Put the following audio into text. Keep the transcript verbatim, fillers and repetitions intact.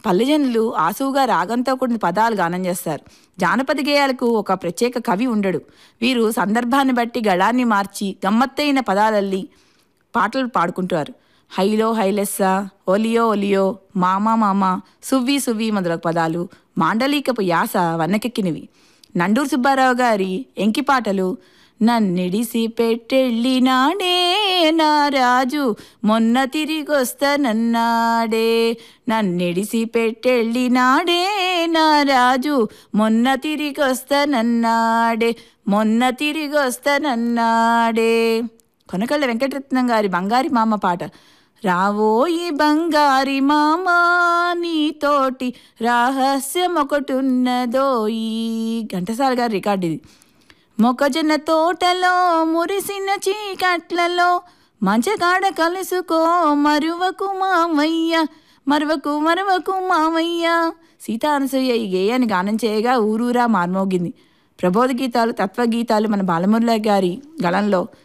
పల్లెజనులు ఆసువుగా రాగంతో కూడిన పదాలు గానం చేస్తారు. జానపద గేయాలకు ఒక ప్రత్యేక కవి ఉండడు. వీరు సందర్భాన్ని బట్టి గళాన్ని మార్చి గమ్మత్తైన పదాలల్లి పాటలు పాడుకుంటారు. హైలో హైలెస్స, ఒలియో ఒలియో, మామా మామ, సువ్వి సువ్వి మొదలగు పదాలు మాండలికపు యాస వన్నకెక్కినవి. నండూరు సుబ్బారావు గారి ఎంకి పాటలు నన్నిడిసి పెట్టెళ్ళినాడే నా రాజు మొన్న తిరిగొస్తనన్నాడే, నన్నిడిసి పెట్టెళ్ళినాడే నా రాజు మొన్న తిరిగొస్తనన్నాడే, మొన్న తిరిగొస్తనన్నాడే. కొనకళ్ళ వెంకటరత్నం గారి బంగారి మామ పాట రావోయి బంగారి మామ నీతోటి రహస్యం ఒకటున్నదోయి, ఘంటసాల గారి రికార్డు ఇది. మొక్కజొన్న తోటలో మురిసిన చీకట్లలో మంచగాడ కలుసుకో మరువకు మామయ్య, మరువకు మరువకు మామయ్య. సీతా అనసూయ ఈ గేయాన్ని గానం చేయగా ఊరూరా మార్మోగింది. ప్రబోధ గీతాలు తత్వగీతాలు మన బాలమురళి గారి గళంలో